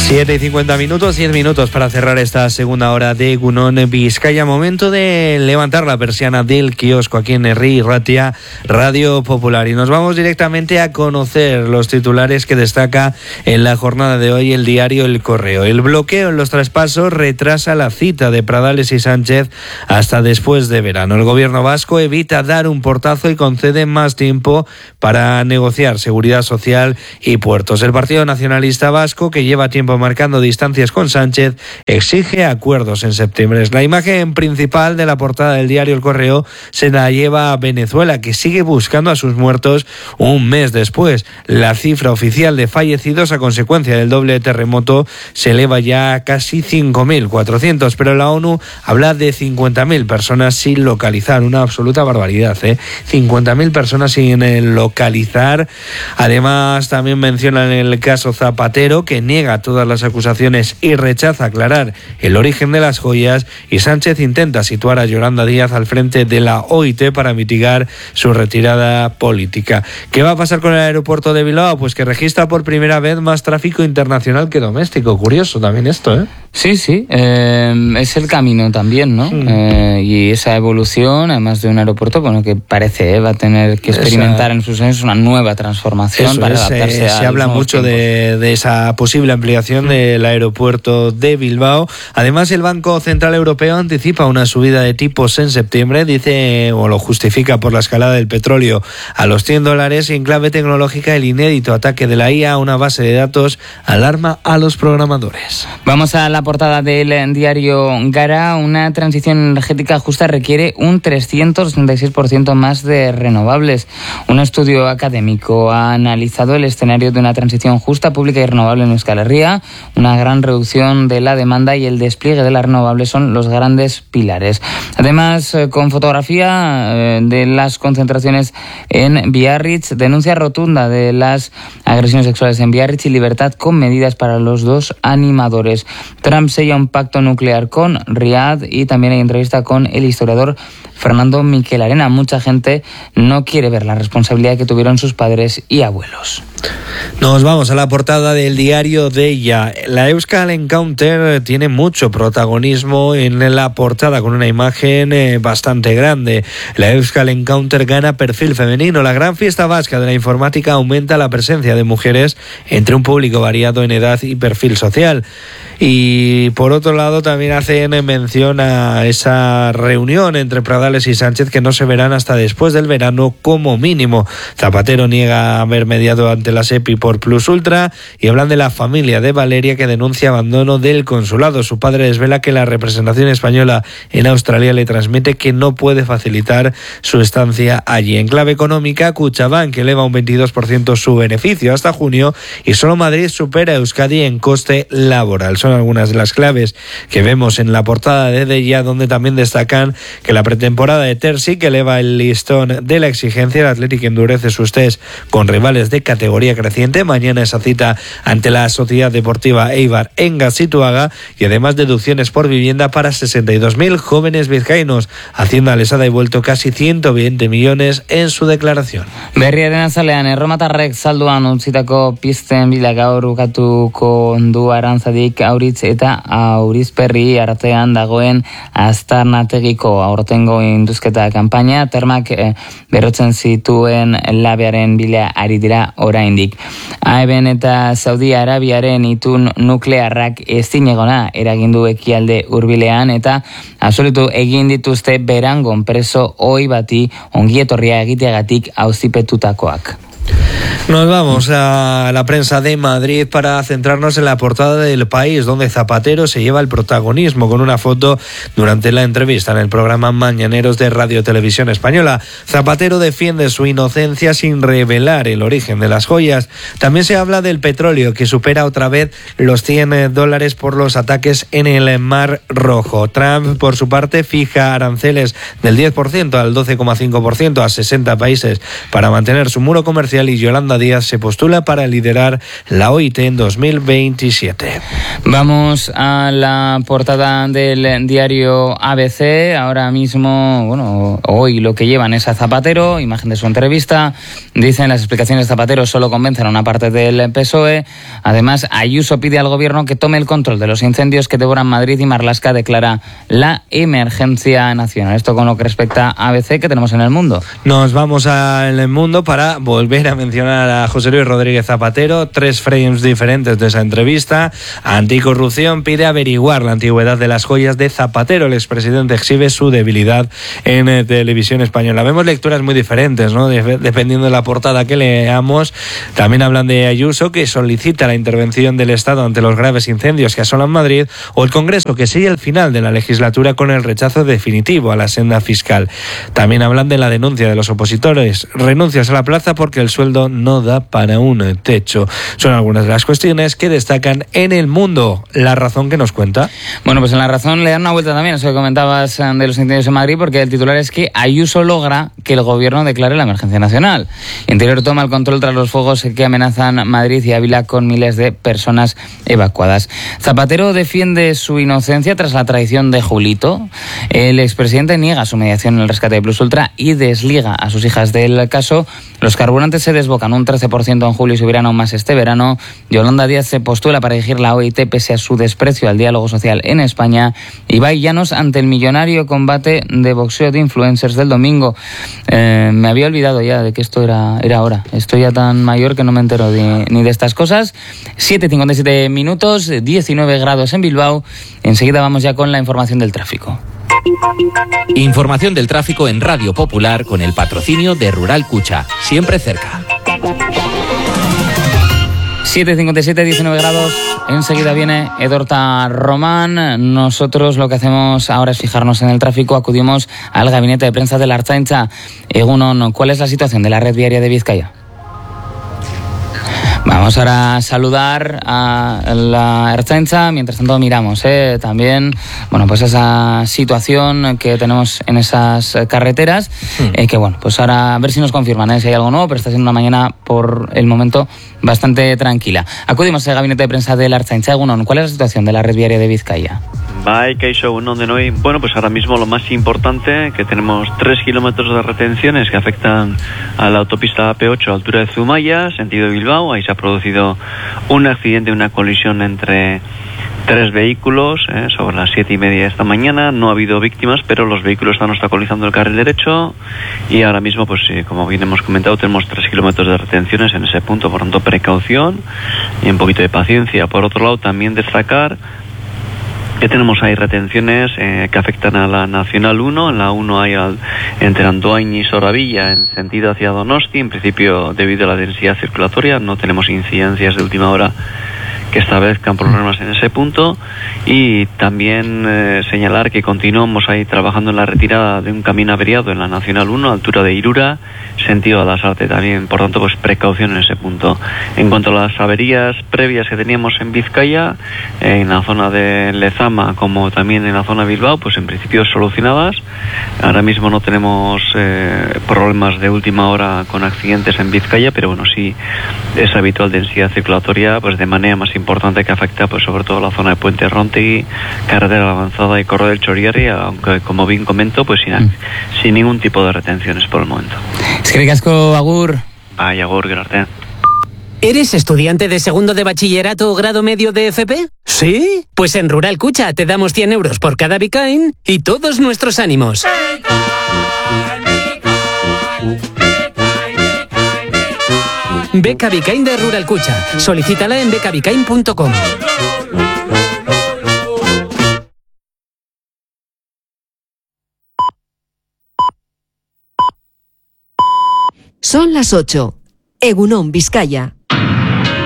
7:50, 10 minutos para cerrar esta segunda hora de Egunon Vizcaya. Momento de levantar la persiana del kiosco aquí en Herri Ratia, Radio Popular. Y nos vamos directamente a conocer los titulares que destaca en la jornada de hoy el diario El Correo. El bloqueo en los traspasos retrasa la cita de Pradales y Sánchez hasta después de verano. El gobierno vasco evita dar un portazo y concede más tiempo para negociar seguridad social y puertos. El Partido Nacionalista Vasco, que lleva tiempo marcando distancias con Sánchez, exige acuerdos en septiembre. La imagen principal de la portada del diario El Correo se la lleva a Venezuela, que sigue buscando a sus muertos un mes después. La cifra oficial de fallecidos a consecuencia del doble terremoto se eleva ya a casi 5.400, pero la ONU habla de 50.000 personas sin localizar. Una absoluta barbaridad, 50.000 personas sin localizar. Además, también mencionan el caso Zapatero, que niega todas las acusaciones y rechaza aclarar el origen de las joyas, y Sánchez intenta situar a Yolanda Díaz al frente de la OIT para mitigar su retirada política. ¿Qué va a pasar con el aeropuerto de Bilbao? Pues que registra por primera vez más tráfico internacional que doméstico. Curioso también esto, Sí, es el camino también, ¿no? Y esa evolución, además de un aeropuerto, bueno, que parece va a tener que experimentar en sus años una nueva transformación para adaptarse a... Se habla mucho de esa posible ampliación del aeropuerto de Bilbao. Además, el Banco Central Europeo anticipa una subida de tipos en septiembre, dice, o lo justifica por la escalada del petróleo a los $100, y en clave tecnológica el inédito ataque de la IA a una base de datos alarma a los programadores. Vamos a la portada del diario Gara. Una transición energética justa requiere un 366% más de renovables. Un estudio académico ha analizado el escenario de una transición justa, pública y renovable en Euskal Herria. Una gran reducción de la demanda y el despliegue de las renovables son los grandes pilares. Además, con fotografía de las concentraciones en Biarritz, denuncia rotunda de las agresiones sexuales en Biarritz y libertad con medidas para los dos animadores. Trump sella un pacto nuclear con Riad, y también hay entrevista con el historiador Fernando Miquelarena. Mucha gente no quiere ver la responsabilidad que tuvieron sus padres y abuelos. Nos vamos a la portada del diario Deia. La Euskal Encounter tiene mucho protagonismo en la portada, con una imagen bastante grande. La Euskal Encounter gana perfil femenino. La gran fiesta vasca de la informática aumenta la presencia de mujeres entre un público variado en edad y perfil social. Y por otro lado también hacen mención a esa reunión entre Pradales y Sánchez, que no se verán hasta después del verano como mínimo. Zapatero niega haber mediado ante la SEPI por Plus Ultra, y hablan de la familia de Valeria, que denuncia abandono del consulado. Su padre desvela que la representación española en Australia le transmite que no puede facilitar su estancia allí. En clave económica, Kutxabank eleva un 22% su beneficio hasta junio, y solo Madrid supera a Euskadi en coste laboral. Son algunas de las claves que vemos en la portada de Deia, donde también destacan que la pretemporada de Terzi, que eleva el listón de la exigencia, el Athletic endurece sus test con rivales de categoría creciente. Mañana esa cita ante la Sociedad Deportiva Eibar en Gazituaga, y además deducciones por vivienda para 62.000 jóvenes vizcaínos. Hacienda les ha devuelto casi 120 millones en su declaración. Berriaren azalean, erromatarrek salduan utzitako pisten bila gaur ukatuko du Arantzadik Auritz eta Aurizperri artean dagoen Aztarnategiko aurtengo induzketa kanpaina. Termak berrotzen zituen labearen bila ari dira oraindik. AEBen eta Saudi Arabiaren itun nuklearrak ezinegona eragindu ekialde hurbilean, eta absolutu egin dituzte Berangon preso ohi bati ongietorria egiteagatik auzipetutakoak. Nos vamos a la prensa de Madrid para centrarnos en la portada del País, donde Zapatero se lleva el protagonismo con una foto durante la entrevista en el programa Mañaneros de Radio Televisión Española. Zapatero defiende su inocencia sin revelar el origen de las joyas. También se habla del petróleo, que supera otra vez los $100 por los ataques en el Mar Rojo. Trump, por su parte, fija aranceles del 10% al 12,5% a 60 países para mantener su muro comercial, y Yolanda Yolanda Díaz se postula para liderar la OIT en 2027. Vamos a la portada del diario ABC. Ahora mismo, hoy lo que llevan es a Zapatero, imagen de su entrevista. Dicen las explicaciones de Zapatero solo convencen a una parte del PSOE. Además, Ayuso pide al gobierno que tome el control de los incendios que devoran Madrid y Marlaska declara la emergencia nacional. Esto con lo que respecta a ABC, que tenemos en El Mundo. Nos vamos al Mundo para volver a mencionar a José Luis Rodríguez Zapatero. 3 frames diferentes de esa entrevista. Anticorrupción pide averiguar la antigüedad de las joyas de Zapatero. El expresidente exhibe su debilidad en televisión española. Vemos lecturas muy diferentes, ¿no? Dependiendo de la portada que leamos. También hablan de Ayuso, que solicita la intervención del Estado ante los graves incendios que asolan Madrid, o el Congreso, que sigue el final de la legislatura con el rechazo definitivo a la senda fiscal. También hablan de la denuncia de los opositores. Renuncias a la plaza porque el sueldo no da para un techo. Son algunas de las cuestiones que destacan en El Mundo. ¿La Razón que nos cuenta? Bueno, pues en La Razón le dan una vuelta también a eso que comentabas de los incendios en Madrid, porque el titular es que Ayuso logra que el gobierno declare la emergencia nacional. Interior toma el control tras los fuegos que amenazan Madrid y Ávila con miles de personas evacuadas. Zapatero defiende su inocencia tras la traición de Julito. El expresidente niega su mediación en el rescate de Plus Ultra y desliga a sus hijas del caso. Los carburantes se desbocan un 13% en julio y subirán aún más este verano. Yolanda Díaz se postula para dirigir la OIT pese a su desprecio al diálogo social en España. Ibai Llanos ante el millonario combate de boxeo de influencers del domingo. Me había olvidado ya de que esto era ahora. Estoy ya tan mayor que no me entero ni de estas cosas. 7:57 minutos, 19 grados en Bilbao. Enseguida vamos ya con la información del tráfico. Información del tráfico en Radio Popular con el patrocinio de Rural Cucha, siempre cerca. 7:57, 19 grados. Enseguida viene Edorta Román. Nosotros lo que hacemos ahora es fijarnos en el tráfico. Acudimos al gabinete de prensa de la Ertzaintza. Egunon, ¿cuál es la situación de la red viaria de Vizcaya? Vamos ahora a saludar a la Ertzaintza. Mientras tanto miramos también, pues esa situación que tenemos en esas carreteras, que pues ahora a ver si nos confirman si hay algo nuevo, pero está siendo una mañana por el momento bastante tranquila. Acudimos al gabinete de prensa de la Ertzaintza. Egunon, ¿cuál es la situación de la red viaria de Vizcaya? Bai, kaixo, egunon denoi. Bueno, pues ahora mismo lo más importante, que tenemos 3 kilómetros de retenciones que afectan a la autopista AP8 a altura de Zumaya, sentido Bilbao. Ahí se ha producido un accidente, una colisión entre 3 vehículos sobre las 7:30 de esta mañana. No ha habido víctimas, pero los vehículos están obstaculizando el carril derecho y ahora mismo, pues como bien hemos comentado, tenemos 3 kilómetros de retenciones en ese punto. Por tanto, precaución y un poquito de paciencia. Por otro lado, también destacar que tenemos ahí retenciones que afectan a la Nacional 1. En la 1 hay entre Andoain y Soravilla en sentido hacia Donosti. En principio, debido a la densidad circulatoria, no tenemos incidencias de última hora que establezcan problemas en ese punto. Y también señalar que continuamos ahí trabajando en la retirada de un camino averiado en la Nacional 1, altura de Irura, sentido a Lasarte también. Por tanto, pues precaución en ese punto. En cuanto a las averías previas que teníamos en Vizcaya, en la zona de Lezama como también en la zona de Bilbao, pues en principio solucionadas. Ahora mismo no tenemos problemas de última hora con accidentes en Vizcaya, pero bueno, sí es habitual densidad circulatoria, pues de manera más importante, que afecta pues sobre todo la zona de Puente Rontegui, carretera avanzada y Corro del Chorierri, aunque como bien comento, pues sin ningún tipo de retenciones por el momento. Eskerrik asko, agur. Bai, agur, gracias. ¿Eres estudiante de segundo de bachillerato o grado medio de FP? ¿Sí? Pues en Rural Cucha te damos 100 euros por cada Bicain y todos nuestros ánimos. Beca Bicain de Rural Cucha. Solicítala en becabicain.com. Son las 8. Egunon, Vizcaya.